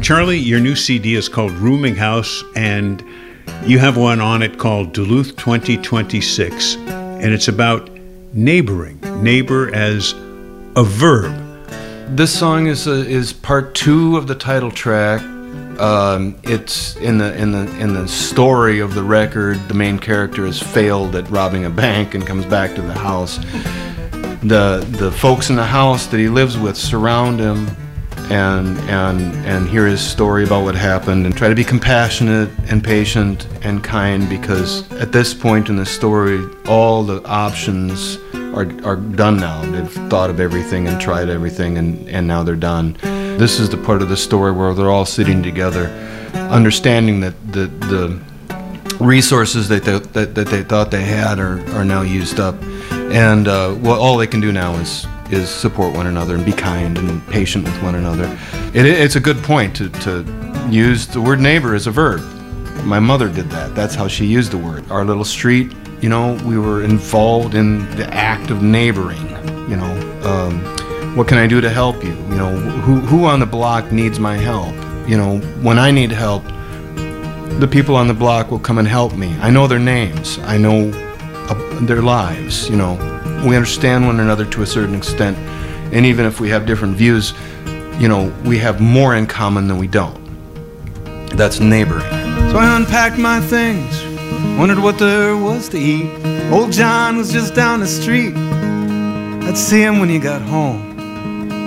Charlie, your new CD is called Rooming House, and you have one on it called Duluth 2026, and it's about neighboring, neighbor as a verb. This song is part 2 of the title track. It's in the story of the record. The main character has failed at robbing a bank and comes back to the house. The folks in the house that he lives with surround him and hear his story about what happened and try to be compassionate and patient and kind, because at this point in the story, all the options are done now. They've thought of everything and tried everything, and now they're done. This is the part of the story where they're all sitting together, understanding that the resources that they thought they had are now used up, and all they can do now is support one another and be kind and patient with one another. It's a good point to use the word neighbor as a verb. My mother did that. That's how she used the word. Our little street, we were involved in the act of neighboring. What can I do to help you? Who on the block needs my help? When I need help, the people on the block will come and help me. I know their names. I know their lives. We understand one another to a certain extent, and even if we have different views, we have more in common than we don't. That's neighboring. So I unpacked my things, wondered what there was to eat. Old John was just down the street. I'd see him when he got home.